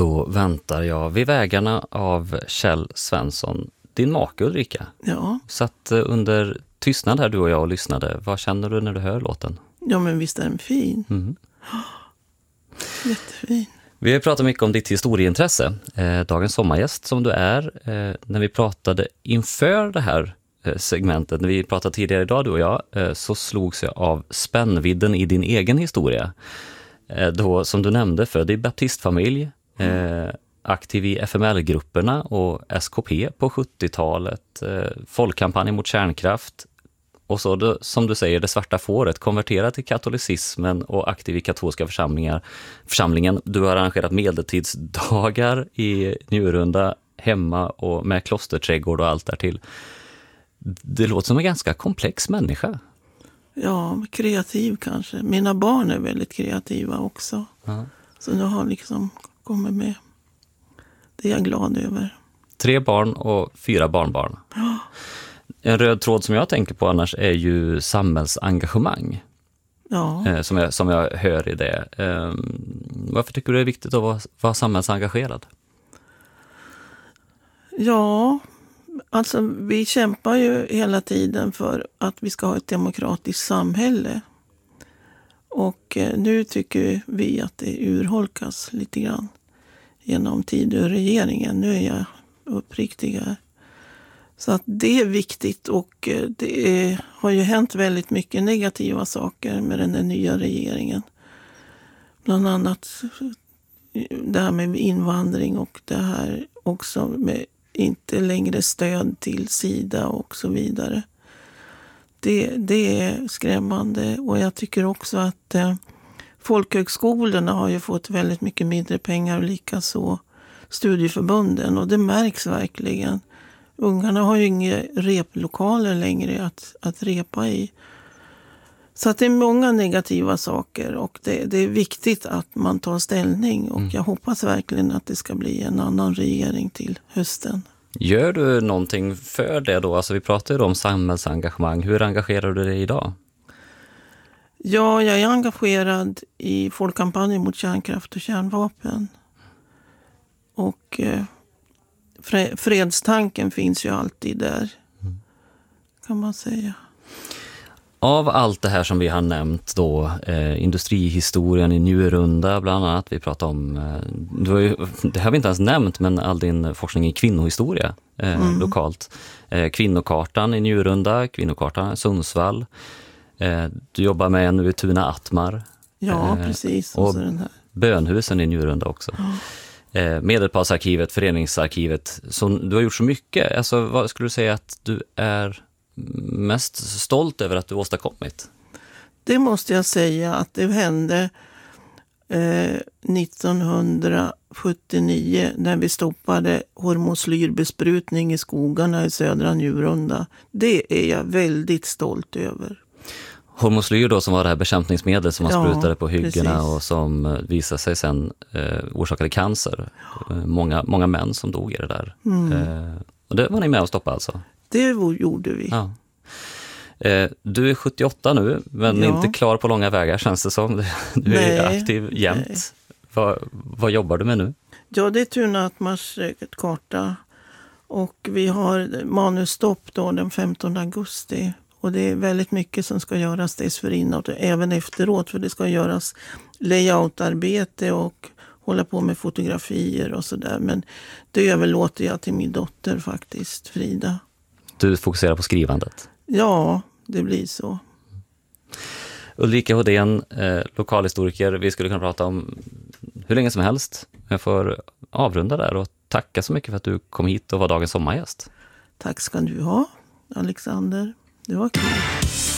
Då väntar jag vid vägarna av Kjell Svensson, din make Ulrika. Ja. Satt under tystnad här du och jag och lyssnade. Vad känner du när du hör låten? Ja, men visst är den fin. Mm. Jättefin. Vi har pratat mycket om ditt historieintresse. Dagens sommargäst som du är. När vi pratade inför det här segmentet, när vi pratade tidigare idag du och jag, så slogs jag av spännvidden i din egen historia. Då, som du nämnde, född i baptistfamilj, aktiv i FML-grupperna och SKP på 70-talet, folkkampanj mot kärnkraft och så då, som du säger, det svarta fåret, konverterad till katolicismen och aktiv i katolska församlingen. Du har arrangerat medeltidsdagar i Njurunda hemma och med klosterträdgård och allt där till. Det låter som en ganska komplex människa. Ja, kreativ kanske. Mina barn är väldigt kreativa också. Ja. Så jag har liksom kommit med. Det är jag glad över. 3 barn och 4 barnbarn. Ja. En röd tråd som jag tänker på annars är ju samhällsengagemang. Ja. Som jag hör i det. Varför tycker du det är viktigt att vara samhällsengagerad? Ja, alltså vi kämpar ju hela tiden för att vi ska ha ett demokratiskt samhälle. Och nu tycker vi att det urholkas lite grann genom Tidöregeringen. Nu är jag uppriktig här. Så att det är viktigt och det har ju hänt väldigt mycket negativa saker med den nya regeringen. Bland annat det här med invandring och det här också med inte längre stöd till Sida och så vidare. Det är skrämmande och jag tycker också att folkhögskolorna har ju fått väldigt mycket mindre pengar och likaså studieförbunden och det märks verkligen. Ungarna har ju inga replokaler längre att repa i. Så att det är många negativa saker och det är viktigt att man tar ställning och jag hoppas verkligen att det ska bli en annan regering till hösten. Gör du någonting för det då? Alltså vi pratar ju om samhällsengagemang. Hur engagerar du dig idag? Ja, jag är engagerad i folkkampanjen mot kärnkraft och kärnvapen. Och fredstanken finns ju alltid där, kan man säga. Av allt det här som vi har nämnt då, industrihistorien i Njurunda bland annat, vi pratar om, det har vi inte ens nämnt, men all din forskning i kvinnohistoria lokalt. Kvinnokartan i Njurunda, kvinnokartan i Sundsvall. Du jobbar med nu i Tuna Attmar. Ja, precis. Och den här. Bönhusen i Njurunda också. Ja. Medelpadsarkivet, föreningsarkivet. Så du har gjort så mycket. Alltså, vad skulle du säga att du är mest stolt över att du åstadkommit? Det måste jag säga att det hände 1979 när vi stoppade hormoslyrbesprutning i skogarna i södra Njurunda. Det är jag väldigt stolt över. Hormoslyr då, som var det här bekämpningsmedel som man sprutade på hyggena, precis. Och som visade sig sen orsakade cancer. Många män som dog i det där. Och det var ni med att stoppa alltså? Det gjorde vi. Ja. Du är 78 nu, men inte klar på långa vägar känns det som. Du är aktiv jämt. Vad jobbar du med nu? Ja, det är Tuna Attmars karta. Och vi har manusstopp då den 15 augusti. Och det är väldigt mycket som ska göras dessförinnan och även efteråt. För det ska göras layoutarbete och hålla på med fotografier och sådär. Men det överlåter jag till min dotter faktiskt, Frida. Du fokuserar på skrivandet? Ja, det blir så. Ulrika Hodén, lokalhistoriker. Vi skulle kunna prata om hur länge som helst. Jag får avrunda där och tacka så mycket för att du kom hit och var dagens sommargäst. Tack ska du ha, Alexander. Det var kul.